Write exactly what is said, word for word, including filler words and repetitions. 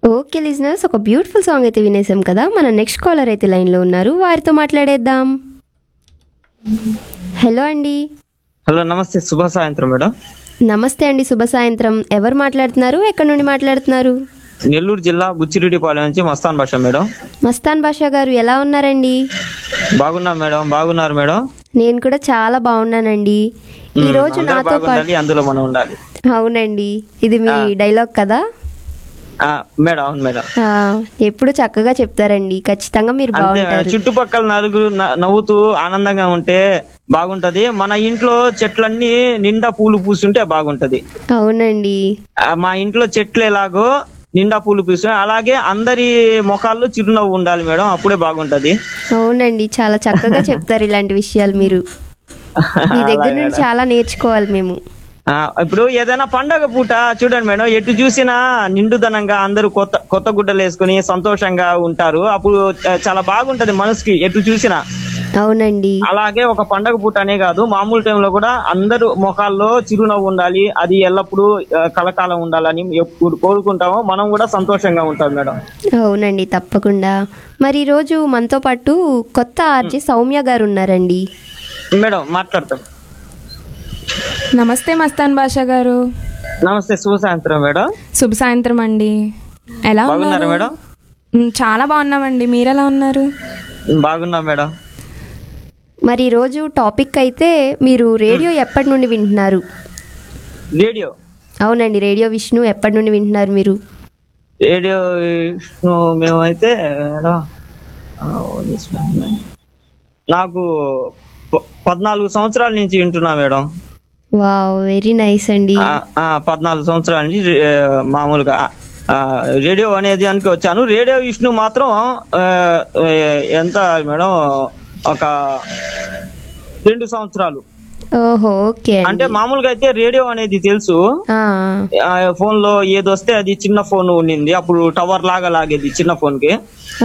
Okay listeners, ఒక beautiful song అయితే వినేసాం కదా. మన నెక్స్ట్ కాలర్ అయితే లైన్లో ఉన్నారు, వారితో మాట్లాడేద్దాం. హలో అండి. హలో, నమస్తే, శుభ సాయంత్రం మేడం. నమస్తే అండి, శుభ సాయంత్రం. ఎవరు మాట్లాడుతున్నారు, ఎక్కడి నుండి మాట్లాడుతున్నారు? నెల్లూరు జిల్లా బుచ్చిరెడ్డిపాలెం నుంచి మస్తాన్ భాష మేడం. మస్తాన్ బాషా గారు ఎలా ఉన్నారండి? బాగున్నా మేడం. బాగున్నారు మేడం? నేను కూడా చాలా బాగున్నానండి. ఈ ఉమ్, రోజు అందరూ నాతో పాటు బాగుండాలి, అందులో మనం ఉండాలి. అవునండి, ఇది మీ ఆ. డైలాగ్ కదా. ఆ, మేడం, అవును మేడం. ఆ, ఎప్పుడు చక్కగా చెప్తారండి, ఖచ్చితంగా మీరు అంతే మేడం. బాగుంటారు. చుట్టుపక్కల నలుగురు న- నవ్వుతూ ఆనందంగా ఉంటే బాగుంటది. మన ఇంట్లో చెట్లన్నీ నిండా పూలు పూస్తుంటే బాగుంటది. అవునండి. ఆ, మా ఇంట్లో చెట్లు ఎలాగో నిండా పూలు పూస్తాయి, అలాగే అందరి ముఖాల్లో చిరునవ్వు ఉండాలి మేడం, అప్పుడే బాగుంటది. అవునండి, చాలా చక్కగా చెప్తారు ఇలాంటి విషయాలు మీరు. మీ దగ్గర అలాగే నుండి మేడం. చాలా నేర్చుకోవాలి మేము. ఆ, ఇప్పుడు ఏదైనా పండగ పూట చూడండి మేడం, ఎటు చూసినా నిండుదనంగా అందరూ కొత్త కొత్త గుడ్డలు వేసుకుని సంతోషంగా ఉంటారు. అప్పుడు ఆ, చాలా బాగుంటది మనసుకి, ఎటు చూసినా. అవునండి. అలాగే ఒక పండగ పూట అనే కాదు, మామూలు టైంలో కూడా అందరూ ముఖాల్లో చిరునవ్వు ఉండాలి, అది ఎల్లప్పుడూ ఆ, కలకాలం ఉండాలని ఎప్పుడు కోరుకుంటామో మనం కూడా సంతోషంగా ఉంటాం మేడం. అవునండి, తప్పకుండా. మరి ఈరోజు మనతో పాటు కొత్త ఆర్జే సౌమ్య గారు ఉన్నారండి. మేడం, మాట్లాడతాం. నమస్తే మస్తాన్ బాషా గారు. నమస్తే, శుభ సాయంత్రం మేడం. శుభ సాయంత్రం అండి. ఎలా బాగున్నారా ఉన్నారు? మేడం? మ్, చాలా బాగున్నామండి. మీరు ఎలా ఉన్నారు? బాగున్నాం మేడం. మరి ఈరోజు టాపిక్ అయితే, మీరు రేడియో ఎప్పటి నుండి వింటున్నారు? రేడియో అవునండి, రేడియో విష్ణు ఎప్పటి నుండి వింటున్నారు మీరు? రేడియో విష్ణు మేమైతే మేడం, ఆ, నాకు ప- పద్నాలుగు సంవత్సరాల నుంచి వింటున్నా మేడం. వావ్, వెరీ నైస్ అండి. ఆ, ఆ, పద్నాలుగు సంవత్సరాల నుంచి రే- మామూలుగా ఆ, రేడియో అనేది అనుకు వచ్చాను. రేడియో విష్ణు మాత్రం ఆ, ఎంత మేడం, ఒక రెండు సంవత్సరాలు. ఓహో, ఓకే అంటే అండి. మామూలుగా అయితే రేడియో అనేది తెలుసు, ఆ, ఫోన్ లో ఏదొస్తే అది చిన్న ఫోన్ ఉండింది, అప్పుడు టవర్ లాగా లాగేది చిన్న ఫోన్ కి.